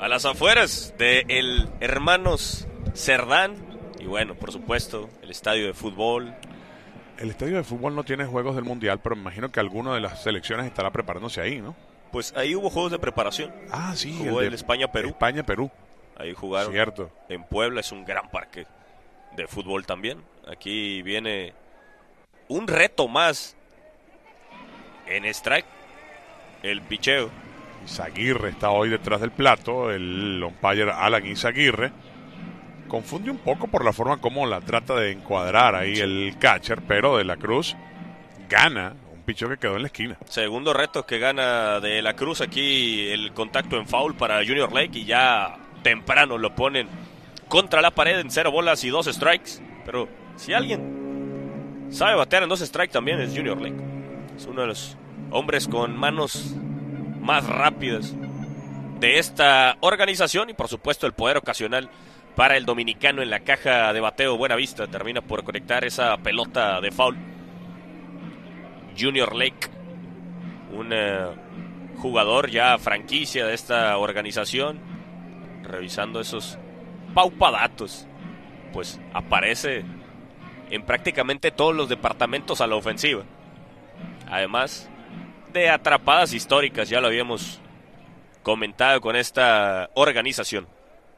a las afueras de el Hermanos Cerdán. Y bueno, por supuesto, el estadio de fútbol. El estadio de fútbol no tiene juegos del Mundial, pero me imagino que alguna de las selecciones estará preparándose ahí, ¿no? Pues ahí hubo juegos de preparación. Ah, sí. Jugó el España-Perú. España-Perú. Ahí jugaron. Cierto. En Puebla es un gran parque de fútbol también. Aquí viene un reto más en strike. El picheo. Izaguirre está hoy detrás del plato, el umpire Alan Izaguirre. Confunde un poco por la forma como la trata de encuadrar ahí el catcher, pero De la Cruz gana un picheo que quedó en la esquina. Segundo reto que gana De la Cruz. Aquí el contacto en foul para Junior Lake y ya temprano lo ponen contra la pared en 0 bolas y 2 strikes. Pero si alguien sabe batear en 2 strikes también es Junior Lake. Es uno de los hombres con manos más rápidas de esta organización y por supuesto el poder ocasional para el dominicano en la caja de bateo. Buenavista termina por conectar esa pelota de foul. Junior Lake, un jugador ya franquicia de esta organización, revisando esos paupadatos, pues aparece en prácticamente todos los departamentos a la ofensiva. Además de atrapadas históricas, ya lo habíamos comentado con esta organización.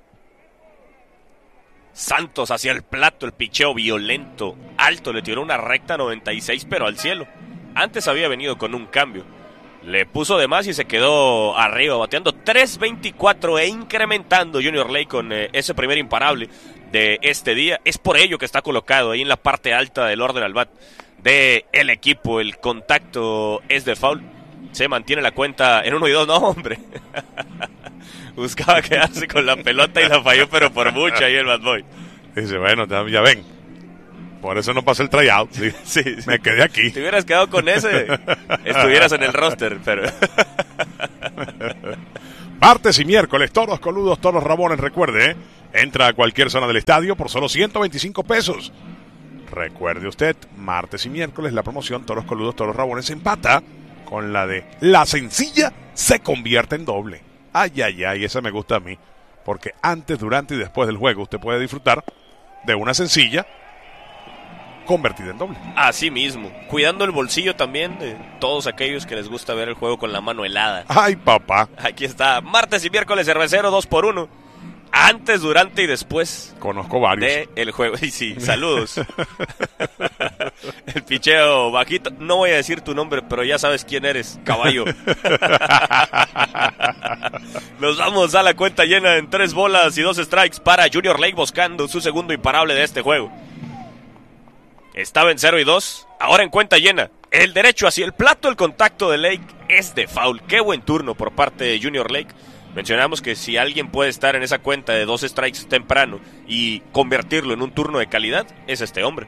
Santos hacia el plato, el picheo violento, alto, le tiró una recta 96 pero al cielo. Antes había venido con un cambio, le puso de más y se quedó arriba, bateando 3.24 e incrementando Junior Lake con ese primer imparable de este día. Es por ello que está colocado ahí en la parte alta del orden al bat de el equipo. El contacto es de foul, se mantiene la cuenta en 1-2, no hombre. Buscaba quedarse con la pelota y la falló, pero por mucho ahí el Bad Boy. Dice, bueno, ya ven, por eso no pasó el tryout. Sí, me quedé aquí. Si hubieras quedado con ese, estuvieras en el roster, pero... Martes y miércoles, toros coludos, toros rabones, recuerde, entra a cualquier zona del estadio por solo 125 pesos. Recuerde usted, martes y miércoles la promoción toros coludos, toros rabones empata con la de la sencilla se convierte en doble. Ay, esa me gusta a mí, porque antes, durante y después del juego usted puede disfrutar de una sencilla convertida en doble. Así mismo, cuidando el bolsillo también de todos aquellos que les gusta ver el juego con la mano helada. Ay, papá. Aquí está, martes y miércoles cervecero 2x1. Antes, durante y después. Conozco varios. De el juego. Y sí, saludos. El picheo bajito. No voy a decir tu nombre, pero ya sabes quién eres, caballo. Nos vamos a la cuenta llena en 3 bolas y 2 strikes para Junior Lake buscando su segundo imparable de este juego. Estaba en 0-2, ahora en cuenta llena. El derecho hacia el plato, el contacto de Lake es de foul. Qué buen turno por parte de Junior Lake. Mencionamos que si alguien puede estar en esa cuenta de 2 strikes temprano y convertirlo en un turno de calidad, es este hombre.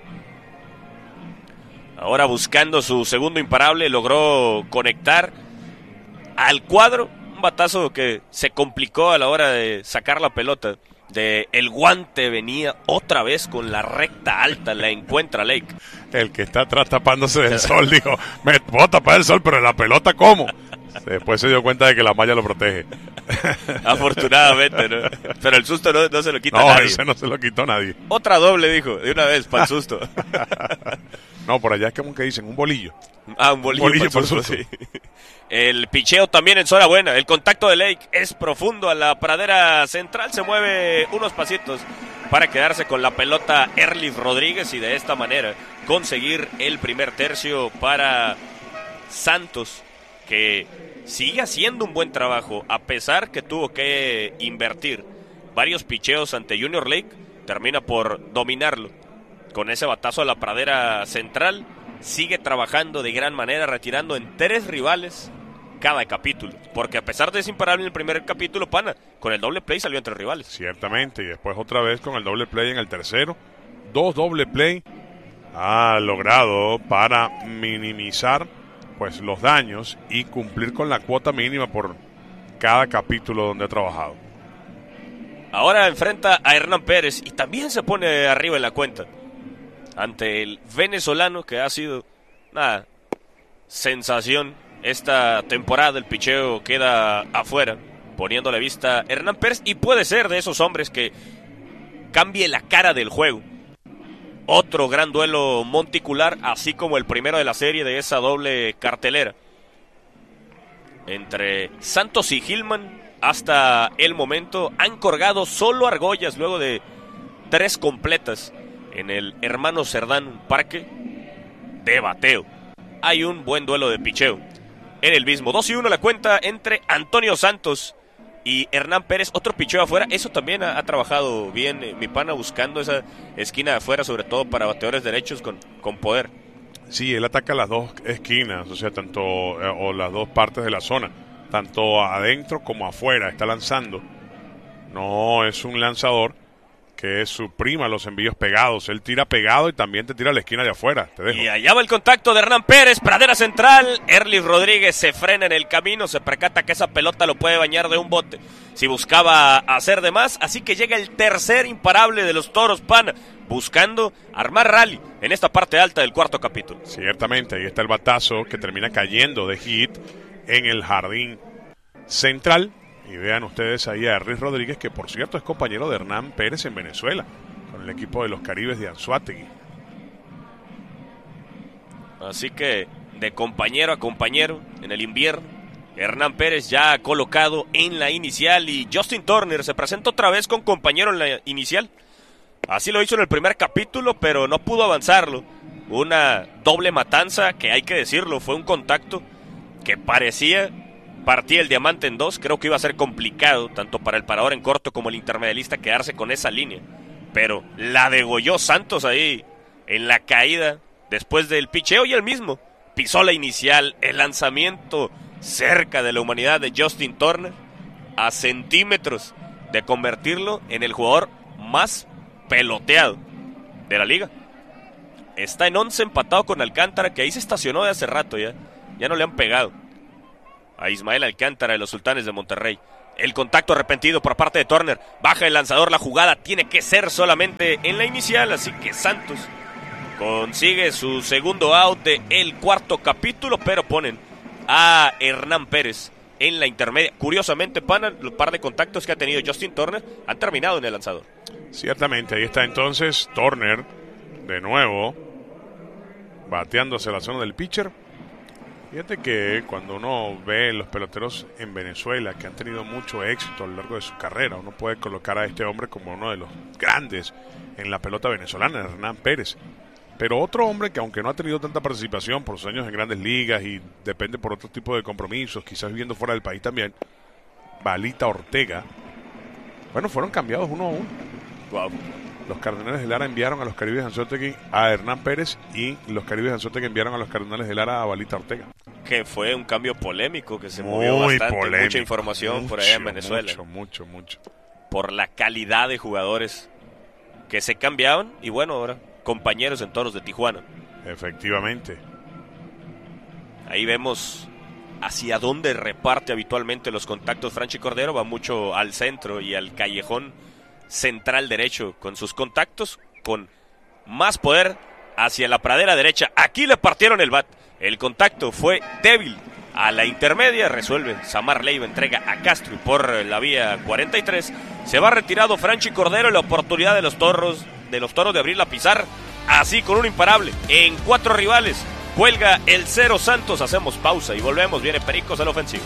Ahora buscando su segundo imparable, logró conectar al cuadro. Un batazo que se complicó a la hora de sacar la pelota. El guante venía otra vez con la recta alta, la encuentra Lake. El que está atrás tapándose del sol dijo, me puedo tapar el sol, pero la pelota ¿cómo? Después se dio cuenta de que la malla lo protege. Afortunadamente, ¿no? Pero el susto no se lo quita nadie. No, ese no se lo quitó nadie. Otra doble, dijo, de una vez, para el susto. No, por allá es como que dicen, un bolillo. Ah, un bolillo por susto. Sí. El picheo también en zona buena. El contacto de Lake es profundo a la pradera central. Se mueve unos pasitos para quedarse con la pelota Erlis Rodríguez y de esta manera conseguir el primer tercio para Santos, que sigue haciendo un buen trabajo a pesar que tuvo que invertir varios picheos ante Junior Lake. Termina por dominarlo con ese batazo a la pradera central. Sigue trabajando de gran manera, retirando en 3 rivales cada capítulo, porque a pesar de ese imparable en el primer capítulo, pana, con el doble play salió entre rivales. Ciertamente, y después otra vez con el doble play en el tercero. 2 doble play ha logrado para minimizar pues los daños y cumplir con la cuota mínima por cada capítulo donde ha trabajado. Ahora enfrenta a Hernán Pérez y también se pone arriba en la cuenta ante el venezolano, que ha sido una sensación esta temporada. El picheo queda afuera poniéndole vista Hernán Pérez, y puede ser de esos hombres que cambie la cara del juego. Otro gran duelo monticular, así como el primero de la serie de esa doble cartelera entre Santos y Gilman. Hasta el momento han colgado solo argollas luego de 3 completas en el Hermano Cerdán Parque de bateo. Hay un buen duelo de picheo en el mismo. 2-1 la cuenta entre Antonio Santos y Hernán Pérez. Otro picheo afuera. Eso también ha trabajado bien mi pana, buscando esa esquina de afuera, sobre todo para bateadores derechos con poder. Sí, él ataca las dos esquinas, o sea, tanto o las dos partes de la zona, tanto adentro como afuera. Está lanzando. No es un lanzador que suprima los envíos pegados. Él tira pegado y también te tira a la esquina de afuera. Te dejo. Y allá va el contacto de Hernán Pérez, pradera central. Erlis Rodríguez se frena en el camino, se percata que esa pelota lo puede bañar de un bote si buscaba hacer de más. Así que llega el tercer imparable de los Toros, pana, buscando armar rally en esta parte alta del cuarto capítulo. Ciertamente, ahí está el batazo que termina cayendo de hit en el jardín central. Y vean ustedes ahí a Erlis Rodríguez, que por cierto es compañero de Hernán Pérez en Venezuela, con el equipo de los Caribes de Anzoátegui. Así que de compañero a compañero en el invierno, Hernán Pérez ya colocado en la inicial, y Justin Turner se presenta otra vez con compañero en la inicial. Así lo hizo en el primer capítulo, pero no pudo avanzarlo. Una doble matanza que, hay que decirlo, fue un contacto que parecía partía el diamante en dos. Creo que iba a ser complicado, tanto para el parador en corto como el intermedialista, quedarse con esa línea. Pero la degolló Santos ahí en la caída después del picheo, y él mismo pisó la inicial. El lanzamiento cerca de la humanidad de Justin Turner, a centímetros de convertirlo en el jugador más peloteado de la liga. Está en 11 empatado con Alcántara, que ahí se estacionó de hace rato ya. Ya no le han pegado a Ismael Alcántara de los Sultanes de Monterrey. El contacto arrepentido por parte de Turner. Baja el lanzador, la jugada tiene que ser solamente en la inicial, así que Santos consigue su segundo out del cuarto capítulo, pero ponen a Hernán Pérez en la intermedia. Curiosamente, pana, el par de contactos que ha tenido Justin Turner han terminado en el lanzador. Ciertamente, ahí está entonces Turner de nuevo bateando hacia la zona del pitcher. Fíjate que cuando uno ve los peloteros en Venezuela que han tenido mucho éxito a lo largo de su carrera, uno puede colocar a este hombre como uno de los grandes en la pelota venezolana, Hernán Pérez. Pero otro hombre que, aunque no ha tenido tanta participación por sus años en grandes ligas y depende por otro tipo de compromisos, quizás viviendo fuera del país también, Balita Ortega, bueno, fueron cambiados uno a uno. Wow. Los Cardenales de Lara enviaron a los Caribes de Anzoátegui a Hernán Pérez, y los Caribes de Anzoátegui enviaron a los Cardenales de Lara a Balita Ortega. Que fue un cambio polémico, que se movió bastante, polémico, mucha información por allá en Venezuela. Mucho. Por la calidad de jugadores que se cambiaban, y bueno, ahora compañeros en Toros de Tijuana. Efectivamente. Ahí vemos hacia dónde reparte habitualmente los contactos Franchi Cordero. Va mucho al centro y al callejón central derecho con sus contactos, con más poder hacia la pradera derecha. Aquí le partieron el bat. El contacto fue débil a la intermedia. Resuelve Samar Leiva, entrega a Castro, y por la vía 43 se va retirado Franchi Cordero. La oportunidad de los Toros de abrir la pizarra, así con un imparable en 4 rivales. Cuelga el 0 Santos. Hacemos pausa y volvemos. Viene Pericos al ofensivo.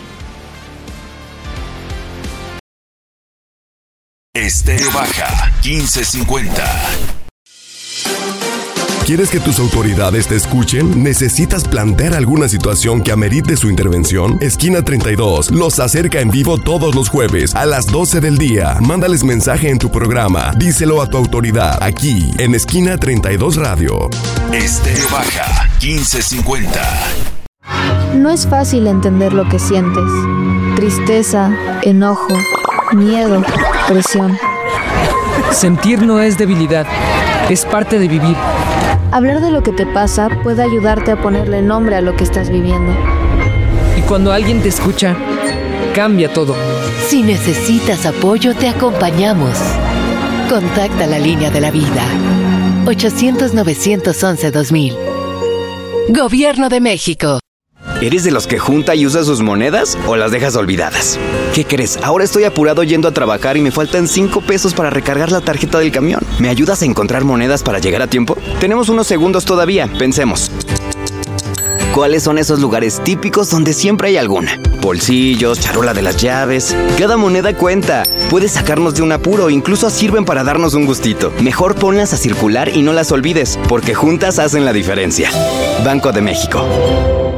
Estéreo Baja 1550. ¿Quieres que tus autoridades te escuchen? ¿Necesitas plantear alguna situación que amerite su intervención? Esquina 32 los acerca en vivo todos los jueves a las 12 del día. Mándales mensaje en tu programa. Díselo a tu autoridad aquí en Esquina 32 Radio. Estéreo Baja 1550. No es fácil entender lo que sientes. Tristeza, enojo, miedo, presión. Sentir no es debilidad, es parte de vivir. Hablar de lo que te pasa puede ayudarte a ponerle nombre a lo que estás viviendo. Y cuando alguien te escucha, cambia todo. Si necesitas apoyo, te acompañamos. Contacta la línea de la vida. 800-911-2000. Gobierno de México. ¿Eres de los que junta y usa sus monedas o las dejas olvidadas? ¿Qué crees? Ahora estoy apurado yendo a trabajar y me faltan 5 pesos para recargar la tarjeta del camión. ¿Me ayudas a encontrar monedas para llegar a tiempo? Tenemos unos segundos todavía, pensemos. ¿Cuáles son esos lugares típicos donde siempre hay alguna? Bolsillos, charola de las llaves. Cada moneda cuenta. Puede sacarnos de un apuro, incluso sirven para darnos un gustito. Mejor ponlas a circular y no las olvides, porque juntas hacen la diferencia. Banco de México.